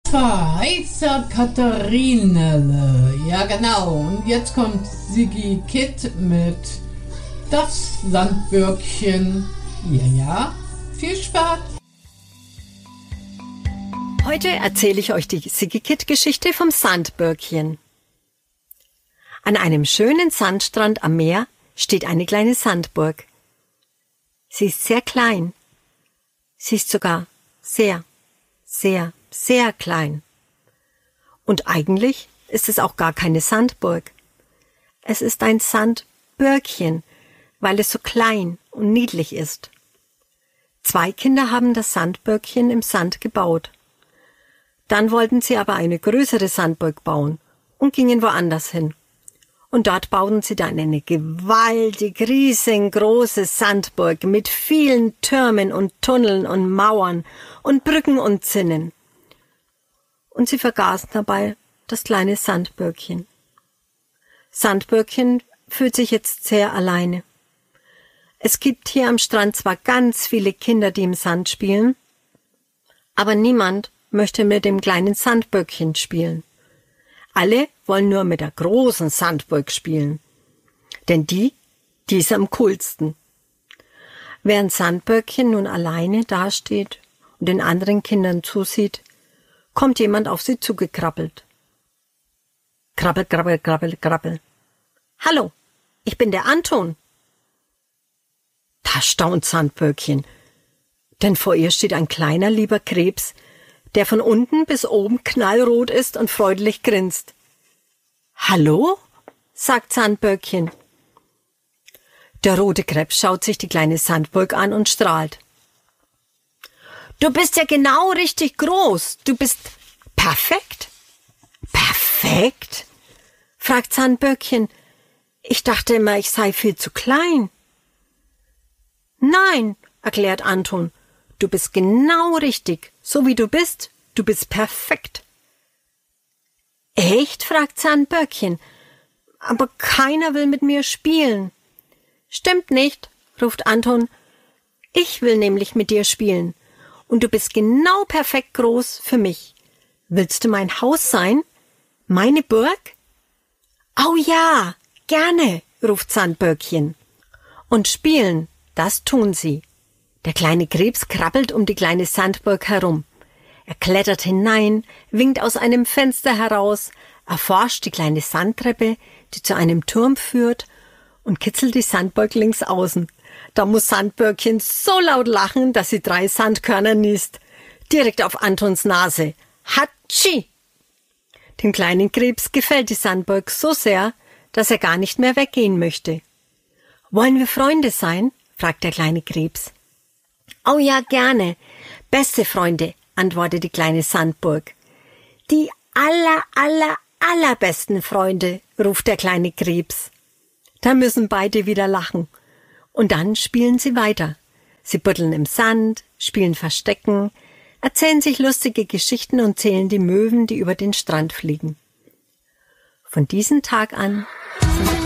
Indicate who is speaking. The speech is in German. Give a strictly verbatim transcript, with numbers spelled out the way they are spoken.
Speaker 1: Verheißer Katharinele. Ja, genau. Und jetzt kommt Siggi Kitt mit Das Sandbürkchen. Ja, ja. Viel Spaß.
Speaker 2: Heute erzähle ich euch die Siggi Kitt-Geschichte vom Sandbürkchen. An einem schönen Sandstrand am Meer steht eine kleine Sandburg. Sie ist sehr klein. Sie ist sogar sehr, sehr, sehr klein. Und eigentlich ist es auch gar keine Sandburg. Es ist ein Sandbürkchen, weil es so klein und niedlich ist. Zwei Kinder haben das Sandbürkchen im Sand gebaut. Dann wollten sie aber eine größere Sandburg bauen und gingen woanders hin. Und dort bauten sie dann eine gewaltig riesengroße Sandburg mit vielen Türmen und Tunneln und Mauern und Brücken und Zinnen. Und sie vergaßen dabei das kleine Sandbürkchen. Sandbürkchen fühlt sich jetzt sehr alleine. Es gibt hier am Strand zwar ganz viele Kinder, die im Sand spielen, aber niemand möchte mit dem kleinen Sandbürkchen spielen. Alle wollen nur mit der großen Sandburg spielen. Denn die, die ist am coolsten. Während Sandbürkchen nun alleine dasteht und den anderen Kindern zusieht, kommt jemand auf sie zugekrabbelt. Krabbel, krabbel, krabbel, krabbel. Hallo, ich bin der Anton. Da staunt Sandbürkchen, denn vor ihr steht ein kleiner, lieber Krebs, der von unten bis oben knallrot ist und freundlich grinst. »Hallo?« sagt Sandbürkchen. Der rote Krebs schaut sich die kleine Sandburg an und strahlt. »Du bist ja genau richtig groß. Du bist perfekt.« »Perfekt?« fragt Sandbürkchen. »Ich dachte immer, ich sei viel zu klein.« »Nein«, erklärt Anton, »du bist genau richtig, so wie du bist, du bist perfekt.« »Echt?« fragt Sandbürkchen, »aber keiner will mit mir spielen.« »Stimmt nicht«, ruft Anton, »ich will nämlich mit dir spielen, und du bist genau perfekt groß für mich. Willst du mein Haus sein? Meine Burg?« »Oh ja, gerne«, ruft Sandbürkchen. Und spielen, das tun sie. Der kleine Krebs krabbelt um die kleine Sandburg herum. Er klettert hinein, winkt aus einem Fenster heraus, erforscht die kleine Sandtreppe, die zu einem Turm führt, und kitzelt die Sandburg links außen. Da muss Sandbürkchen so laut lachen, dass sie drei Sandkörner niest. Direkt auf Antons Nase. Hatschi! Dem kleinen Krebs gefällt die Sandburg so sehr, dass er gar nicht mehr weggehen möchte. »Wollen wir Freunde sein?« fragt der kleine Krebs. »Oh ja, gerne. Beste Freunde«, antwortet die kleine Sandburg. »Die aller, aller, allerbesten Freunde«, ruft der kleine Krebs. Da müssen beide wieder lachen. Und dann spielen sie weiter. Sie buddeln im Sand, spielen Verstecken, erzählen sich lustige Geschichten und zählen die Möwen, die über den Strand fliegen. Von diesem Tag an sind